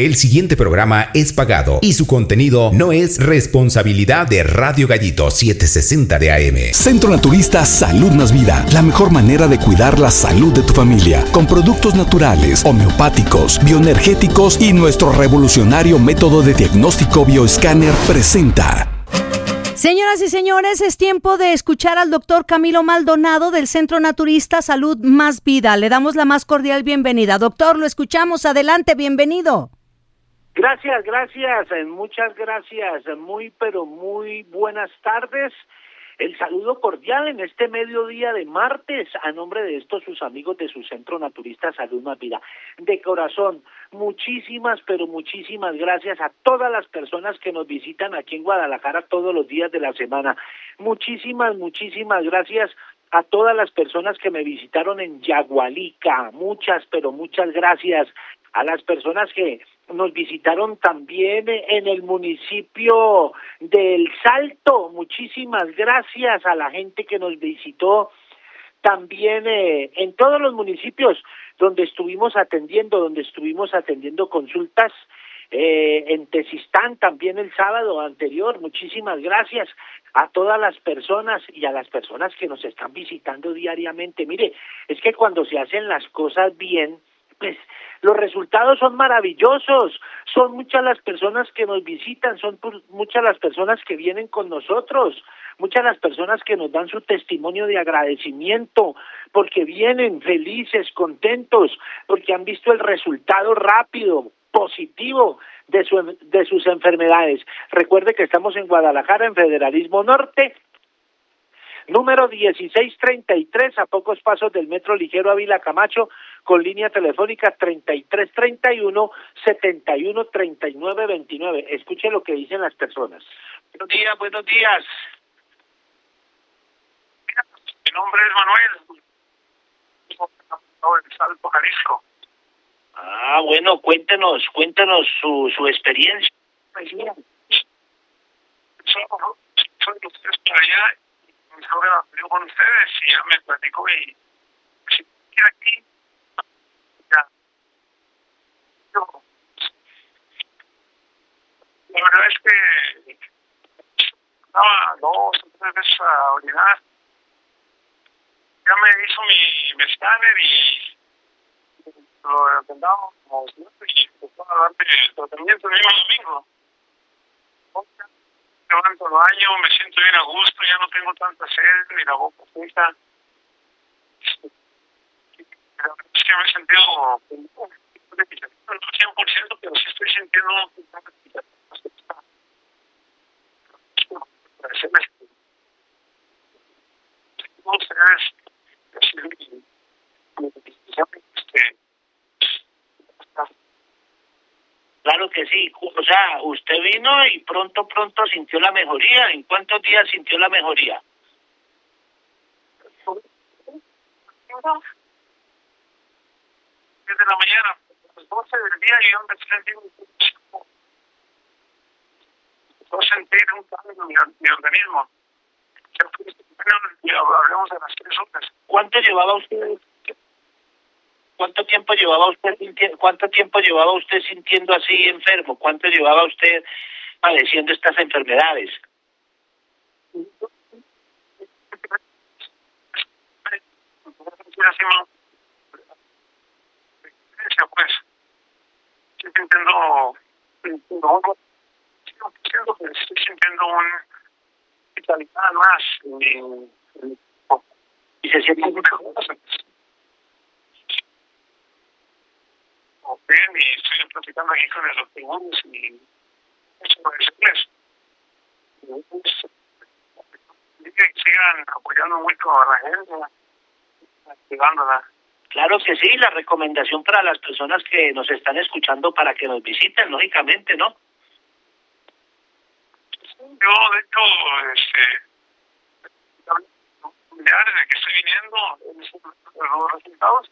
El siguiente programa es pagado y su contenido no es responsabilidad de Radio Gallito 760 de AM. Centro Naturista Salud Más Vida, la mejor manera de cuidar la salud de tu familia, con productos naturales, homeopáticos, bioenergéticos y nuestro revolucionario método de diagnóstico bioescáner presenta. Señoras y señores, es tiempo de escuchar al doctor Camilo Maldonado del Centro Naturista Salud Más Vida. Le damos la más cordial bienvenida. Doctor, lo escuchamos. Adelante, bienvenido. Gracias, muchas gracias. Pero muy buenas tardes. El saludo cordial en este mediodía de martes a nombre de estos sus amigos de su Centro Naturista Salud Más Vida. De corazón, muchísimas gracias a todas las personas que nos visitan aquí en Guadalajara todos los días de la semana. Muchísimas gracias a todas las personas que me visitaron en Yagualica. Muchas gracias. A las personas que nos visitaron también en el municipio del Salto, muchísimas gracias a la gente que nos visitó también en todos los municipios donde estuvimos atendiendo consultas, en Tezistán también el sábado anterior. Muchísimas gracias a todas las personas y a las personas que nos están visitando diariamente. Mire, es que cuando se hacen las cosas bien, pues los resultados son maravillosos. Son muchas las personas que nos visitan, son muchas las personas que vienen con nosotros, muchas las personas que nos dan su testimonio de agradecimiento, porque vienen felices, contentos, porque han visto el resultado rápido, positivo de sus enfermedades. Recuerde que estamos en Guadalajara, en Federalismo Norte, número 1633, a pocos pasos del Metro Ligero Ávila Camacho, con línea telefónica 3331-713929. Escuche lo que dicen las personas. Buenos días. Mi nombre es Manuel, de Salto, Jalisco. Ah, bueno, cuéntenos su experiencia. Pues mira, soy de ustedes para allá. Ahora vivo con ustedes y ya me platico y si quiero aquí ya yo, la verdad es que estaba 2 o 3 veces a orinar. Ya me hizo mi escáner y lo atendamos como siempre y empezó a darme el tratamiento el mismo domingo. Levanto el baño, me siento bien a gusto, ya no tengo tanta sed ni la boca seca. Es que me he sentido no 100%, pero sí estoy sintiendo Claro que sí, o sea, usted vino y pronto sintió la mejoría. ¿En cuántos días sintió la mejoría? Desde la mañana, a las 12 del día, yo empecé a sentir un cambio en mi organismo. Hablamos de las 3 horas. ¿Cuánto tiempo llevaba usted sintiendo así enfermo? ¿Cuánto llevaba usted padeciendo estas enfermedades? Pues estoy sintiendo una vitalidad más y se siente mucho bien, y estoy platicando aquí con el doctor Gómez y eso es que sigan apoyando mucho a la gente, activándola. Claro que sí, la recomendación para las personas que nos están escuchando para que nos visiten, lógicamente, ¿no? Yo, de hecho, ya desde que estoy viniendo, los resultados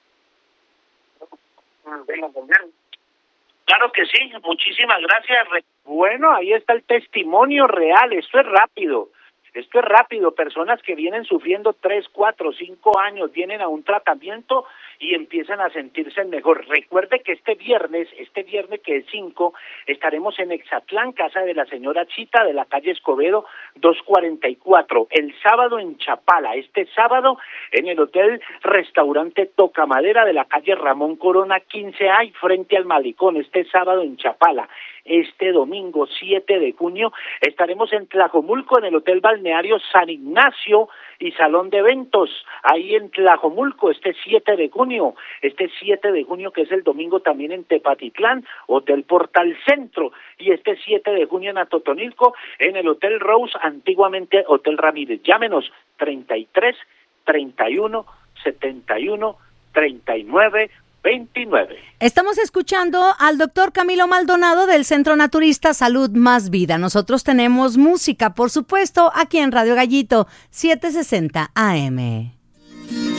vengan también. Claro que sí, muchísimas gracias. Bueno, ahí está el testimonio real, esto es rápido, personas que vienen sufriendo 3, 4, 5 años, vienen a un tratamiento y empiezan a sentirse mejor. Recuerde que este viernes que es 5, estaremos en Exatlán, casa de la señora Chita, de la calle Escobedo 244. El sábado en Chapala, este sábado en el Hotel Restaurante Tocamadera de la calle Ramón Corona 15A y frente al Malecón, este sábado en Chapala. Este domingo 7 de junio estaremos en Tlajomulco en el Hotel Balneario San Ignacio y Salón de Eventos, ahí en Tlajomulco, este 7 de junio que es el domingo también en Tepatitlán, Hotel Portal Centro, y este 7 de junio en Atotonilco, en el Hotel Rose, antiguamente Hotel Ramírez. Llámenos 33 31 71 39 29. Estamos escuchando al doctor Camilo Maldonado del Centro Naturista Salud Más Vida. Nosotros tenemos música, por supuesto, aquí en Radio Gallito 760 AM.